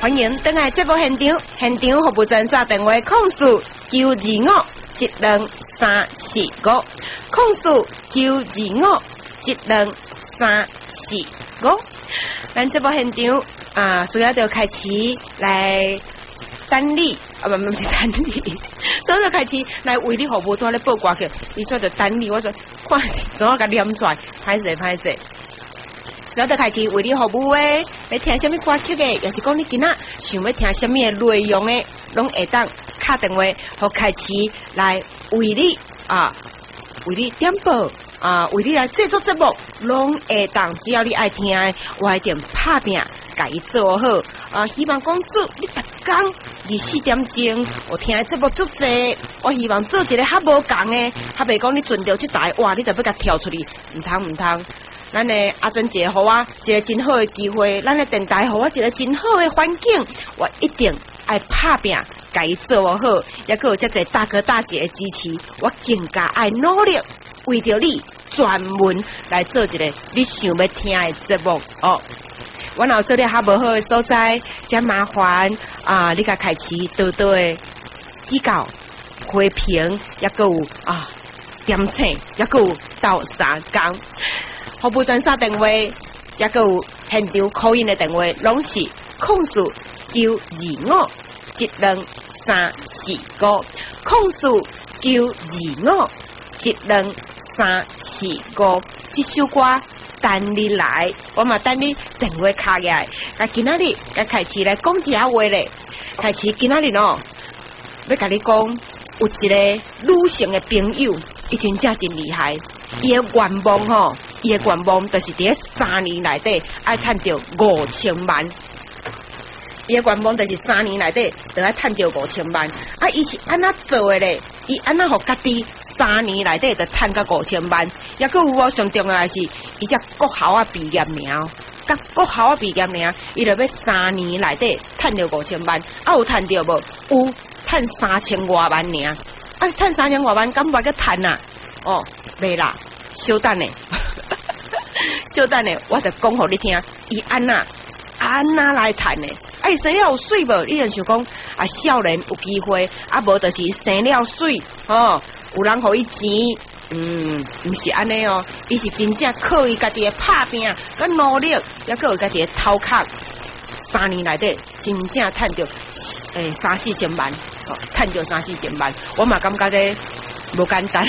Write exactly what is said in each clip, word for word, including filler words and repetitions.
欢迎登来节目现场，现场服务专线电话控诉九二五一两三四五，控诉九二五一两三四五。咱节目现场啊，需要着开始来等你，啊不不是等你，所以就开始来为你服务，拄咧报歌去，伊说着等你，我说看怎样甲念出来，歹势歹势。所以就开始为你服务诶，你听什么歌曲诶，也是讲你今仔想要听什么内容诶，拢会当打电话和开始来为你啊，为你点播啊，为你来制作节目，拢会当，只要你爱听诶，我一定拍拼，甲伊做好啊。希望讲做你逐工二四点钟，我听诶节目足济，我希望做一个较无共诶，较袂讲你存着即台，哇，你就要甲跳出去，毋通毋通。咱诶阿珍姐互我一个真好诶机会，咱诶电台互我一个真好诶环境，我一定爱拍拼，甲伊做好，也佮有遮侪大哥大姐诶支持，我更加爱努力，为着你专门来做一个你想要听诶节目哦。我若做了较无好诶所在，真麻烦啊！你甲开始多多诶指教、批评，也佮有啊点醒，也佮有斗相共。服务专线电话，也佮有现场call in的电话，拢是控诉九二五一两三四五，控诉九二五一两三四五。这首歌等你来，我嘛等你电话卡起来。啊，今仔日甲开始来讲一下话咧，开始今仔日哦，要甲你讲，有一个女性的朋友，伊真正真厉害，伊的愿望吼。伊的愿望就是伫三年内底爱赚到五千万，伊的愿望就是三年内底就爱赚到五千万。啊，伊是安怎做的咧？伊安怎互家己三年内底就赚到五千万？也佮有哦，上重要的是，伊只国校啊毕业名，甲国校啊毕业名，伊就要三年内底赚到五千万。啊，有赚到无？有赚三千外万尔。啊，赚三千外万，敢无个赚啊？哦，袂啦。小等呢，小等呢，我就讲互你听，伊安那安那来谈呢？哎，生了有水无？你就想讲啊，少年有机会，啊无就是生了水哦，有人互伊钱，嗯，毋是安尼哦，伊是真正靠伊家己的拍拼、甲努力，也佮有家己的头壳，三年内底真正赚着诶三四千万，哦，赚着三四千万，我嘛感觉咧无简单。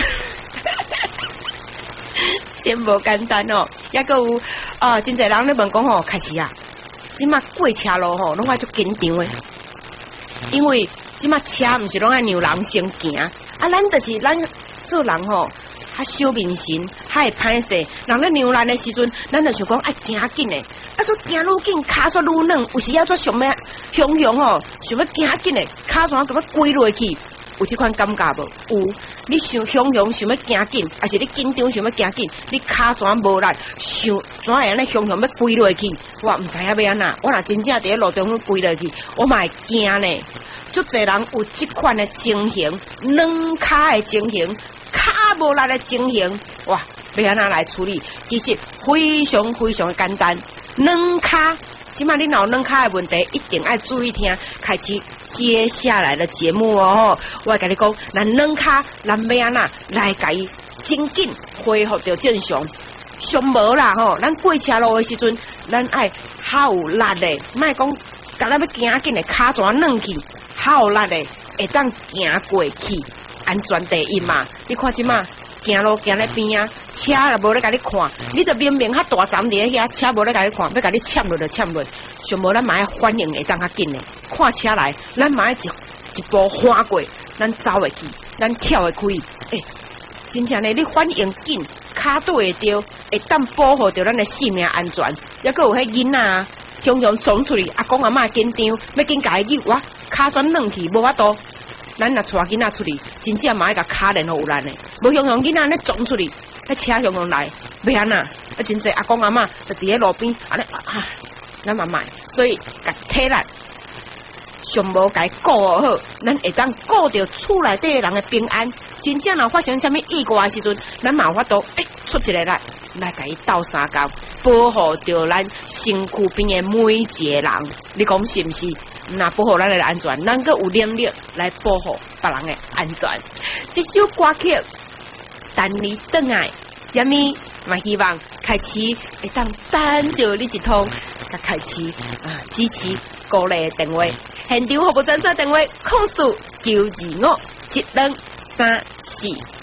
真无简单哦，也佮有啊，真侪人咧问讲吼，开始啊，即马过车路吼，拢爱足紧张诶，因为即马车毋是拢爱让人先行，啊，咱就是咱做人吼，较小面神，较会歹势，人咧让咱诶时阵，咱就想讲爱行紧诶，啊，做行愈紧，骹煞愈软，有时啊做想要汹涌吼，想要行紧诶，骹煞咁要跪落去。有这款感觉无？有，你想汹涌想要行紧，还是你紧张想要行紧？你骹怎无力，想怎样咧汹涌要跪落去？我唔知影要安那，我若真正伫咧路中央跪落去，我嘛会惊呢。足侪人有这款的情形，软骹的情形，骹无力的情形，哇，要安那来处理？其实非常非常的简单，软骹。即马你若有软骹的问题，一定要注意听，开始接下来的节目哦。我会甲你讲，咱软骹咱要安那来甲伊真紧恢复到正常。上无啦吼，咱过车路的时阵，咱爱较有力的，莫讲甲咱要行紧的骹怎软去，较有力的会当行过去，安全第一嘛。你看即马。行路行咧边啊，车也无咧甲你看，你就明明较大站伫咧遐，车无咧甲你看，要甲你签落就签落，上无咱嘛爱反应会当较紧诶。看车来，咱嘛爱一一步翻过，咱走会去，咱跳会开。诶、欸，真正咧，你反应紧，骹对会着，会当保护着咱诶性命安全。抑佫有迄囡仔，雄雄冲出去，阿公阿嬷紧张，要紧甲伊救我，骹酸软去，无法度。咱若带囡仔出去，真正嘛爱甲骹连互有力诶，无雄雄囡仔咧撞出去，迄车雄雄来，要安那？啊，真济阿公阿嬷就伫咧路边，安尼啊，咱嘛卖，所以甲体力上无甲伊顾好，咱会当顾着厝内底人诶平安。真正若发生啥物意外诶时阵，咱嘛有法度诶出一个来， 来甲伊斗相共，保护着咱身躯边的每一个人。你讲是毋是？那保护咱的安全，咱个有能力来保护别人的安全。这首歌曲等你倒来，也咪嘛希望开始会当等着你一通，甲开始啊支持鼓励的电话，现场服务专线电话：空四九二五一两三四。